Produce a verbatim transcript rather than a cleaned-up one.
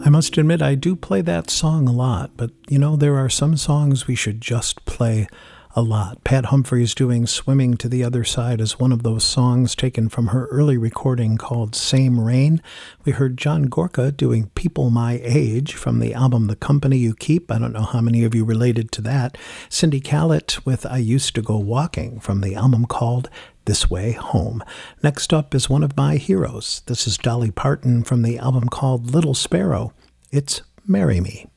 I must admit, I do play that song a lot, but you know, there are some songs we should just play a lot. Pat Humphries doing Swimming to the Other Side is one of those songs taken from her early recording called Same Rain. We heard John Gorka doing People My Age from the album The Company You Keep. I don't know how many of you related to that. Cindy Callett with I Used to Go Walking from the album called This Way Home. Next up is one of my heroes. This is Dolly Parton from the album called Little Sparrow. It's Marry Me.